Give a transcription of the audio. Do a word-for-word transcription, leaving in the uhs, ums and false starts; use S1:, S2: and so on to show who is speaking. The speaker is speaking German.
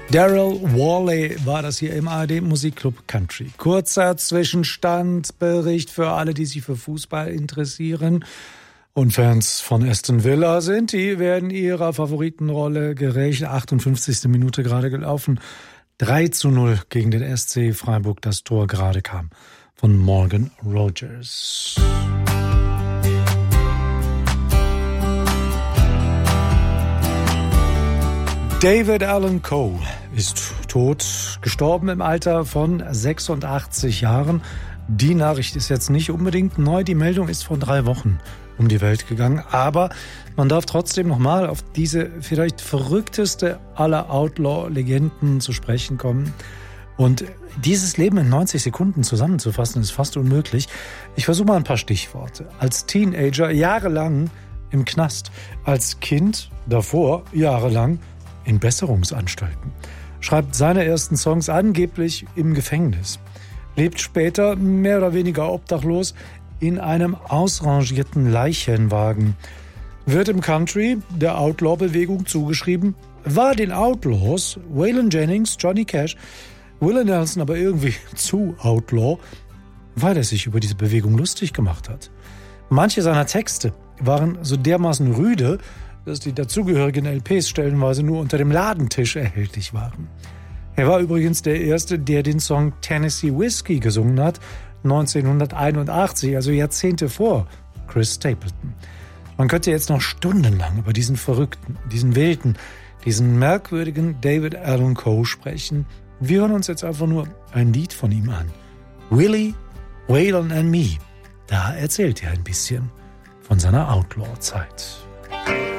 S1: Daryl Worley war das hier im A R D Musikclub Country. Kurzer Zwischenstandbericht für alle, die sich für Fußball interessieren und Fans von Aston Villa sind. Die werden ihrer Favoritenrolle gerecht. achtundfünfzigste Minute gerade gelaufen. drei zu null gegen den S C Freiburg. Das Tor gerade kam von Morgan Rogers. David Alan Coe ist tot, gestorben im Alter von sechsundachtzig Jahren. Die Nachricht ist jetzt nicht unbedingt neu. Die Meldung ist vor drei Wochen um die Welt gegangen. Aber man darf trotzdem nochmal auf diese vielleicht verrückteste aller Outlaw-Legenden zu sprechen kommen. Und dieses Leben in neunzig Sekunden zusammenzufassen, ist fast unmöglich. Ich versuche mal ein paar Stichworte. Als Teenager jahrelang im Knast. Als Kind davor jahrelang in Besserungsanstalten. Schreibt seine ersten Songs angeblich im Gefängnis. Lebt später mehr oder weniger obdachlos in einem ausrangierten Leichenwagen. Wird im Country der Outlaw-Bewegung zugeschrieben, war den Outlaws, Waylon Jennings, Johnny Cash, Willie Nelson aber irgendwie zu Outlaw, weil er sich über diese Bewegung lustig gemacht hat. Manche seiner Texte waren so dermaßen rüde, dass die dazugehörigen L Ps stellenweise nur unter dem Ladentisch erhältlich waren. Er war übrigens der Erste, der den Song Tennessee Whiskey gesungen hat, neunzehnhunderteinundachtzig, also Jahrzehnte vor Chris Stapleton. Man könnte jetzt noch stundenlang über diesen Verrückten, diesen Wilden, diesen merkwürdigen David Alan Coe sprechen. Wir hören uns jetzt einfach nur ein Lied von ihm an. Willie, Waylon and Me. Da erzählt er ein bisschen von seiner Outlaw-Zeit.